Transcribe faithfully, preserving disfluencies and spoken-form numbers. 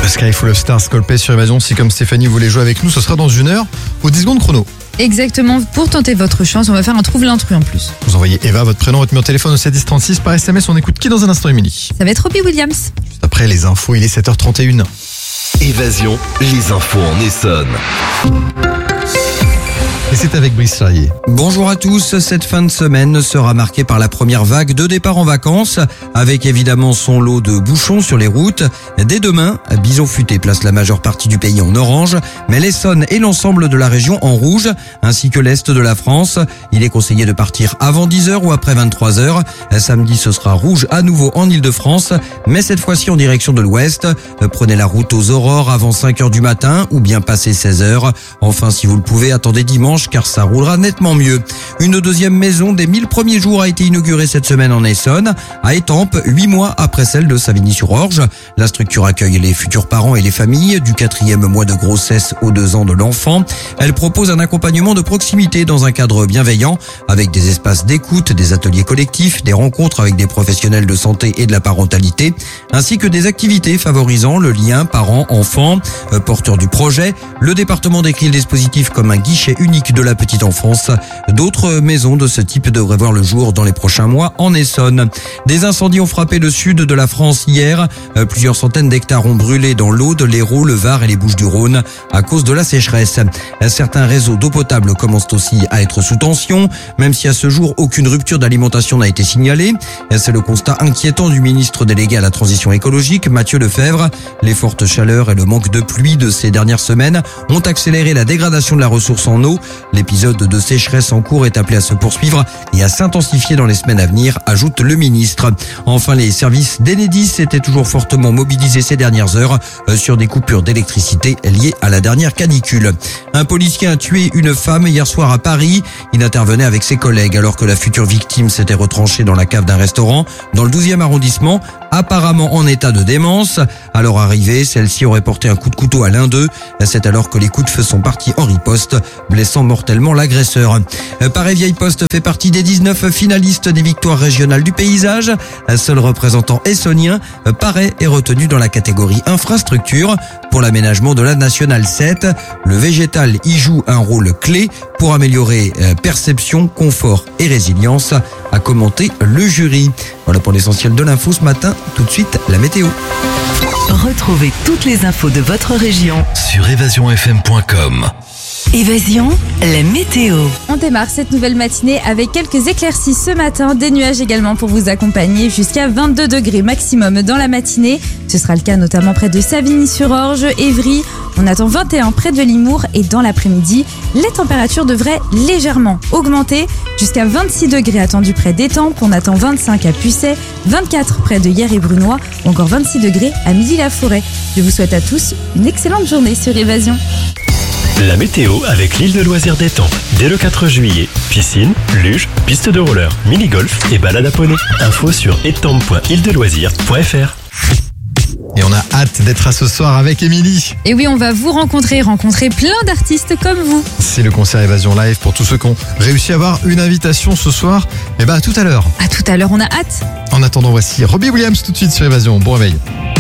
Sky Full of Stars, Coldplay sur Évasion. Si comme Stéphanie vous voulez jouer avec nous, ce sera dans une heure aux dix secondes chrono. Exactement, pour tenter votre chance, on va faire un trouve l'intrus en plus. Vous envoyez Eva, votre prénom, votre numéro de téléphone au sept dix trente-six. Par S M S, on écoute qui dans un instant, Émilie? Ça va être Robbie Williams. Juste après les infos, il est sept heures trente et une. Évasion, les infos en Essonne. Et c'est avec Brice Charrier. Bonjour à tous, cette fin de semaine sera marquée par la première vague de départ en vacances, avec évidemment son lot de bouchons sur les routes. Dès demain, Bison Futé place la majeure partie du pays en orange, mais l'Essonne et l'ensemble de la région en rouge, ainsi que l'Est de la France. Il est conseillé de partir avant dix heures ou après vingt-trois heures. Samedi, ce sera rouge à nouveau en Ile-de-France, mais cette fois-ci en direction de l'Ouest. Prenez la route aux aurores avant cinq heures du matin ou bien passé seize heures. Enfin, si vous le pouvez, attendez dimanche, car ça roulera nettement mieux. Une deuxième maison des mille premiers jours a été inaugurée cette semaine en Essonne, à Étampes, huit mois après celle de Savigny-sur-Orge. La structure accueille les futurs parents et les familles du quatrième mois de grossesse aux deux ans de l'enfant. Elle propose un accompagnement de proximité dans un cadre bienveillant, avec des espaces d'écoute, des ateliers collectifs, des rencontres avec des professionnels de santé et de la parentalité, ainsi que des activités favorisant le lien parents-enfants. Porteur du projet, le département décrit le dispositif comme un guichet unique de la petite enfance. D'autres maisons de ce type devraient voir le jour dans les prochains mois en Essonne. Des incendies ont frappé le sud de la France hier. Plusieurs centaines d'hectares ont brûlé dans l'Aude, l'Hérault, le Var et les Bouches-du-Rhône à cause de la sécheresse. Certains réseaux d'eau potable commencent aussi à être sous tension, même si à ce jour aucune rupture d'alimentation n'a été signalée. C'est le constat inquiétant du ministre délégué à la transition écologique, Mathieu Lefebvre. Les fortes chaleurs et le manque de pluie de ces dernières semaines ont accéléré la dégradation de la ressource en eau. L'épisode de sécheresse en cours est appelé à se poursuivre et à s'intensifier dans les semaines à venir, ajoute le ministre. Enfin, les services d'Enedis étaient toujours fortement mobilisés ces dernières heures sur des coupures d'électricité liées à la dernière canicule. Un policier a tué une femme hier soir à Paris. Il intervenait avec ses collègues alors que la future victime s'était retranchée dans la cave d'un restaurant dans le douzième arrondissement, apparemment en état de démence. À leur arrivée, celle-ci aurait porté un coup de couteau à l'un d'eux. C'est alors que les coups de feu sont partis en riposte, blessant mortellement l'agresseur. Paray-Vieille-Poste fait partie des dix-neuf finalistes des victoires régionales du paysage. Seul représentant essonnien, Paray est retenu dans la catégorie infrastructure pour l'aménagement de la nationale sept. Le végétal y joue un rôle clé pour améliorer perception, confort et résilience, a commenté le jury. Voilà pour l'essentiel de l'info ce matin. Tout de suite, la météo. Retrouvez toutes les infos de votre région Sur évasion f m point com. Évasion, la météo. On démarre cette nouvelle matinée avec quelques éclaircies ce matin, des nuages également pour vous accompagner, jusqu'à vingt-deux degrés maximum dans la matinée. Ce sera le cas notamment près de Savigny-sur-Orge, Évry. On attend vingt et un près de Limours et dans l'après-midi, les températures devraient légèrement augmenter. Jusqu'à vingt-six degrés attendus près d'Étampes, on attend vingt-cinq à Pucet, vingt-quatre près de Hyères et Brunois ou encore vingt-six degrés à Midi-la-Forêt. Je vous souhaite à tous une excellente journée sur Évasion. La météo avec l'île de loisirs d'Étampes. Dès le quatre juillet, piscine, luge, piste de roller, mini-golf et balade à poney. Info sur étampes point île de loisirs point f r. Et on a hâte d'être à ce soir avec Émilie. Et oui, on va vous rencontrer, rencontrer plein d'artistes comme vous. C'est le concert Évasion Live pour tous ceux qui ont réussi à avoir une invitation ce soir. Et bah à tout à l'heure. À tout à l'heure, on a hâte. En attendant, voici Robbie Williams tout de suite sur Évasion. Bon réveil.